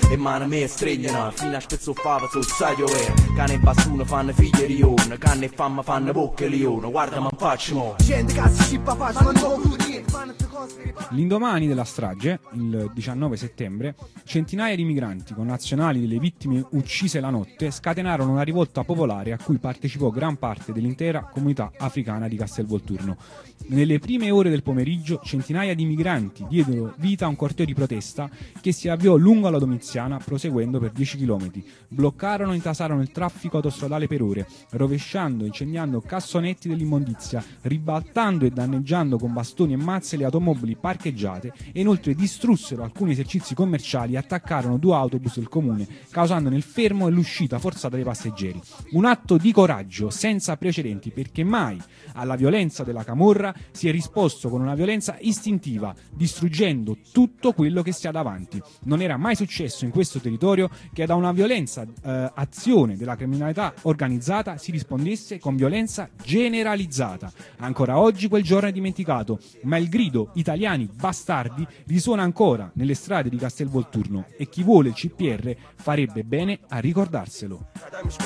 e mano me stregliano fino a spezzoffava sul saio cane e bastone fanno figli di lione, canne e famma fanno bocche e lione, guarda ma faccio mo gente che si scippa faccio non L'indomani della strage, il 19 settembre, centinaia di migranti connazionali delle vittime uccise la notte scatenarono una rivolta popolare a cui partecipò gran parte dell'intera comunità africana di Castelvolturno. Nelle prime ore del pomeriggio centinaia di migranti diedero vita a un corteo di protesta che si avviò lungo la Domiziana proseguendo per 10 km. Bloccarono e intasarono il traffico autostradale per ore, rovesciando e incendiando cassonetti dell'immondizia, ribaltando e danneggiando con bastoni e mazze le automobili parcheggiate e inoltre distrussero alcuni esercizi commerciali e attaccarono 2 autobus del comune, causandone il fermo e l'uscita forzata dei passeggeri. Un atto di coraggio senza precedenti, perché mai alla violenza della camorra si è risposto con una violenza istintiva, distruggendo tutto quello che si ha davanti. Non era mai successo in questo territorio che da una violenza azione della criminalità organizzata si rispondesse con violenza generalizzata. Ancora oggi quel giorno è dimenticato, ma il grido "italiani bastardi" risuona ancora nelle strade di Castelvolturno e chi vuole il CPR farebbe bene a ricordarselo.